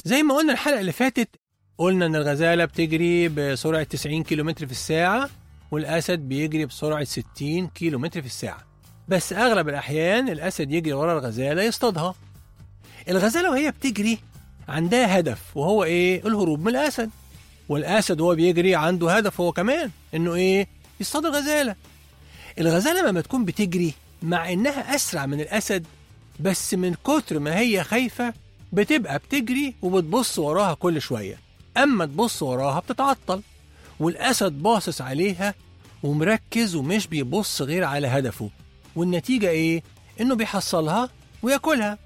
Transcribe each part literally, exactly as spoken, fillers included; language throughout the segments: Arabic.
زي ما قلنا الحلقة اللي فاتت، قلنا إن الغزالة بتجري بسرعة تسعين كيلومتر في الساعة والأسد بيجري بسرعة ستين كيلومتر في الساعة. بس أغلب الأحيان الأسد يجري ورا الغزالة يصطادها. الغزالة وهي بتجري عندها هدف، وهو إيه؟ الهروب من الأسد. والأسد وهو بيجري عنده هدف هو كمان، إنه إيه؟ يصطاد الغزالة. الغزالة لما تكون بتجري مع إنها أسرع من الأسد، بس من كتر ما هي خايفة بتبقى بتجري وبتبص وراها كل شوية. أما تبص وراها بتتعطل، والأسد باصص عليها ومركز ومش بيبص غير على هدفه، والنتيجة إيه؟ إنه بيحصلها ويأكلها.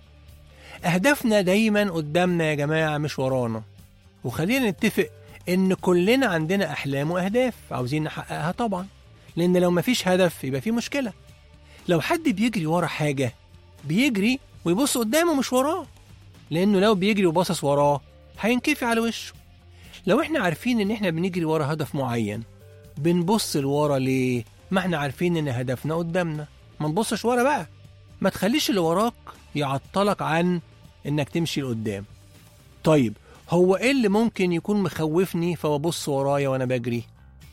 أهدافنا دايما قدامنا يا جماعة، مش ورانا. وخلينا نتفق إن كلنا عندنا أحلام وأهداف عاوزين نحققها طبعا، لأن لو مفيش هدف يبقى في مشكلة. لو حد بيجري ورا حاجة بيجري ويبص قدامه مش وراه، لأنه لو بيجري وباصص وراه هينكفي على وشه. لو احنا عارفين ان احنا بنجري ورا هدف معين، بنبص لورا ليه؟ ما احنا عارفين ان هدفنا قدامنا، ما نبصش ورا بقى. ما تخليش اللي وراك يعطلك عن انك تمشي لقدام. طيب هو ايه اللي ممكن يكون مخوفني فببص ورايا وانا بجري؟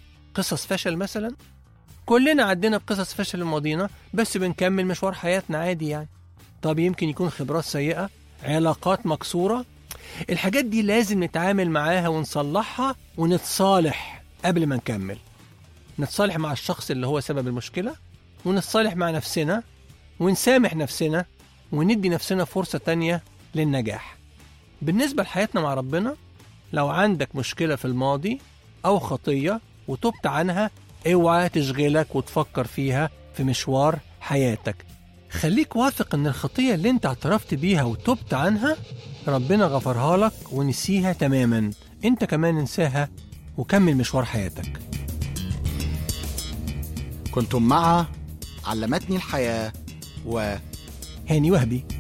قصص فشل مثلا؟ كلنا عدينا بقصص فشل ماضينا، بس بنكمل مشوار حياتنا عادي يعني. طب يمكن يكون خبرات سيئة، علاقات مكسورة. الحاجات دي لازم نتعامل معاها ونصلحها ونتصالح قبل ما نكمل. نتصالح مع الشخص اللي هو سبب المشكلة، ونتصالح مع نفسنا، ونسامح نفسنا، وندي نفسنا فرصة تانية للنجاح. بالنسبة لحياتنا مع ربنا، لو عندك مشكلة في الماضي أو خطية وتبت عنها، اوعى تشغلك وتفكر فيها في مشوار حياتك. خليك واثق ان الخطية اللي انت اعترفت بيها وتبت عنها ربنا غفرها لك ونسيها تماما. انت كمان انساها وكمل مشوار حياتك. كنتم مع علمتني الحياة و هاني وهبي.